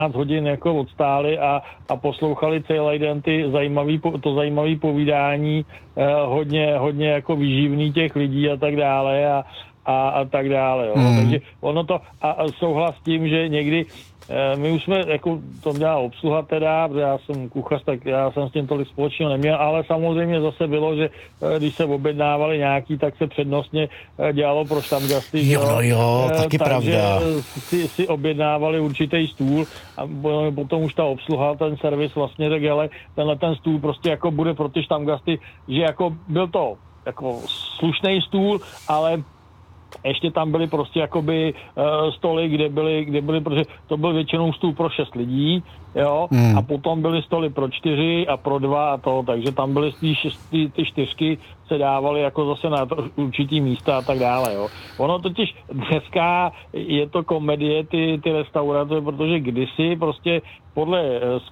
hodin jako odstáli a poslouchali celý den to zajímavý povídání, hodně jako výživný těch lidí a tak dále a tak dále. Jo. Takže ono to, a souhlas s tím, že někdy my už jsme, jako to měla obsluha teda, protože já jsem kuchař, tak já jsem s tím tolik společného neměl, ale samozřejmě zase bylo, že když se objednávali nějaký, tak se přednostně dělalo pro štamgasty. Jo, taky pravda. Si objednávali určitý stůl a potom už ta obsluha, ten servis vlastně tak, ale tenhle ten stůl prostě jako bude pro ty štamgasty, že jako byl to jako slušný stůl, ale ještě tam byly prostě jakoby stoly, kde byly, protože to byl většinou stůl pro 6 lidí, jo, a potom byly stoly pro 4 a pro 2 a to, takže tam byly ty 4 se dávaly jako zase na určitý místa a tak dále, jo. Ono totiž dneska je to komedie, ty restaurace, protože kdysi prostě podle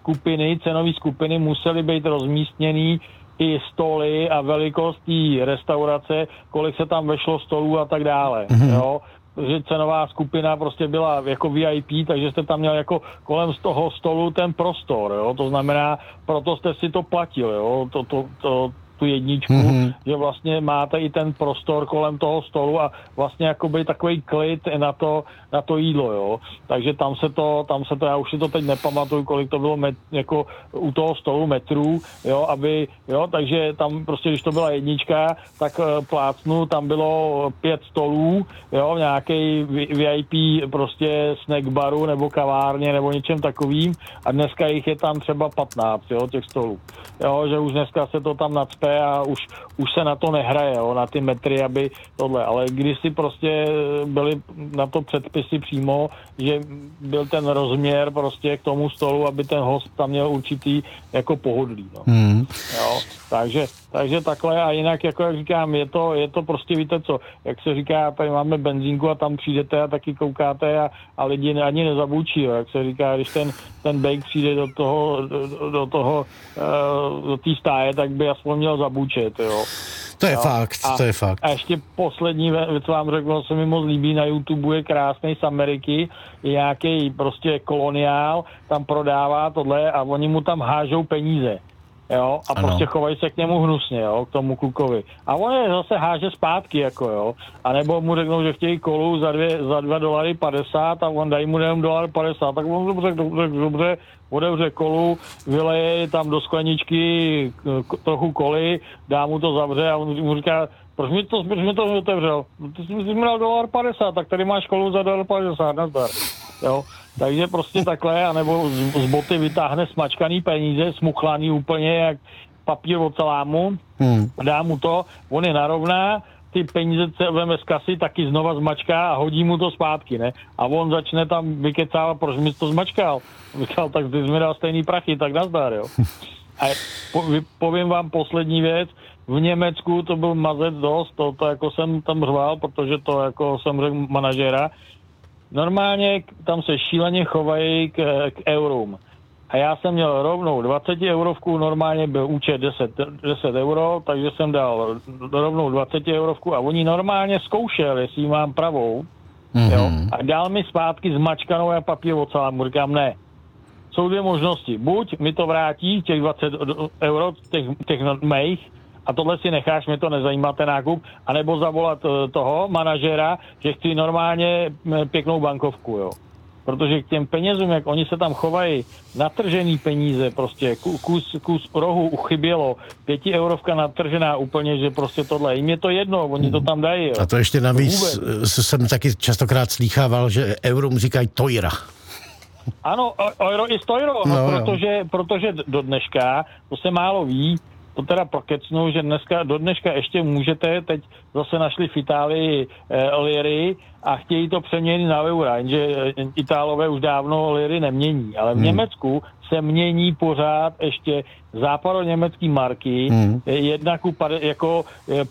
cenové skupiny musely být rozmístěný i stoly a velikost té restaurace, kolik se tam vešlo stolů a tak dále, jo. Že cenová skupina prostě byla jako VIP, takže jste tam měl jako kolem z toho stolu ten prostor, jo. To znamená, proto jste si to platil, jo. Tu jedničku, že vlastně máte i ten prostor kolem toho stolu a vlastně jakoby takový klid na to jídlo, jo. Takže tam se to, já už si to teď nepamatuju, kolik to bylo jako u toho stolu metrů, jo, takže tam prostě, když to byla jednička, tak plácnu, tam bylo 5 stolů, jo, nějaký VIP prostě snack baru nebo kavárně nebo něčem takovým a dneska jich je tam třeba 15, jo, těch stolů. Jo, že už dneska se to tam nacpe a už se na to nehraje, jo, na ty metry, aby tohle, ale kdysi prostě byly na to předpisy přímo, že byl ten rozměr prostě k tomu stolu, aby ten host tam měl určitý jako pohodlí, no. Jo, takže takhle a jinak, jako jak říkám, je to prostě, víte co, jak se říká, tady máme benzínku a tam přijdete a taky koukáte a lidi ani nezabůčí, jo, jak se říká, když ten bake přijde do té stáje, tak by aspoň měl zabůčet, jo. To je fakt. A ještě poslední věc vám řekl, se mi moc líbí, na YouTube je krásný z Ameriky, je nějaký prostě koloniál, tam prodává tohle a oni mu tam hážou peníze. Jo, a prostě chovají se k němu hnusně, jo, k tomu klukovi. A on je zase háže zpátky, jako jo. A nebo mu řeknou, že chtějí kolu za $2.50 a on dají mu jenom $1.50, tak on dobře, otevře kolu, vyleje tam do skleničky trochu koly, dá mu to zavře a on mu říká, proč mi to otevřel? Ty jsi mi dal $1.50, tak tady máš kolu za $1.50, nazdar. Jo, takže prostě takhle, anebo z boty vytáhne smačkaný peníze, smuchlaný úplně jak papír od salámu, dá mu to, on je narovná, ty peníze veme z kasy, taky znova zmačká a hodí mu to zpátky, ne? A on začne tam vykecávat, proč mi to zmačkal? Říkal, tak ty jsi mi dal stejný prachy, tak nazdar, jo. A povím vám poslední věc, v Německu to byl mazec dost, to jako jsem tam řval, protože to jako jsem řekl manažera. Normálně tam se šíleně chovají k eurům. A já jsem měl rovnou 20 eurovku, normálně byl účet 10 euro, takže jsem dal rovnou 20 eurovku a oni normálně zkoušeli, jestli mám pravou, jo, a dal mi zpátky zmačkanou a papír od salámu. Říkám, ne. Jsou dvě možnosti. Buď mi to vrátí, těch 20 euro, těch mých, a tohle si necháš, mě to nezajímá ten nákup, anebo zavolat toho manažera, že chci normálně pěknou bankovku, jo. Protože k těm penězům, jak oni se tam chovají, natržený peníze, prostě kus rohu uchybělo, 5 eurovka natržená úplně, že prostě tohle, jim je to jedno, oni to tam dají, jo. A to ještě navíc jsem taky častokrát slýchával, že eurům říkají tojra. Ano, euro i 100 euro, protože do dneška, to se málo ví, to teda prokecnu, že do dneška ještě můžete, teď zase našli v Itálii liry a chtějí to přeměnit na eura, jenže Itálové už dávno liry nemění, ale v Německu se mění pořád ještě západoněmecký marky, jedna ku jako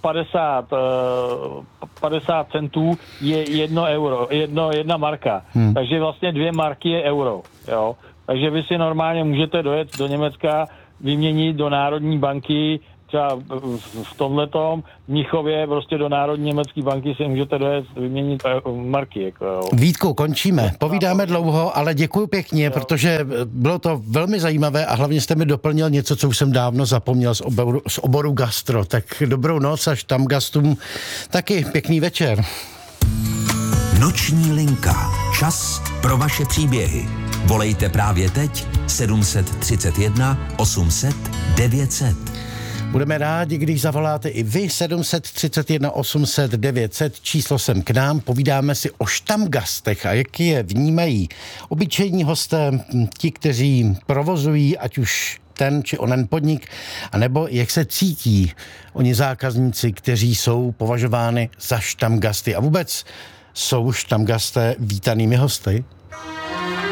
50 centů je 1 euro, jedna marka, takže vlastně 2 marky je euro, jo. Takže vy si normálně můžete dojet do Německa, vyměnit do Národní banky třeba v tomhletom Mnichově prostě do Národní německé banky si můžete dojet vyměnit marky. Jako, jo. Vítku, končíme. Povídáme dlouho, ale děkuji pěkně, protože bylo to velmi zajímavé a hlavně jste mi doplnil něco, co už jsem dávno zapomněl z oboru gastro. Tak dobrou noc a Stammgastům taky pěkný večer. Noční linka. Čas pro vaše příběhy. Volejte právě teď 731 800 900. Budeme rádi, když zavoláte i vy 731 800 900, číslo sem k nám, povídáme si o Stammgastech a jak je vnímají obyčejní hosté, ti, kteří provozují, ať už ten či onen podnik, anebo jak se cítí oni zákazníci, kteří jsou považováni za Stammgasty a vůbec jsou Stammgasté vítanými hosty.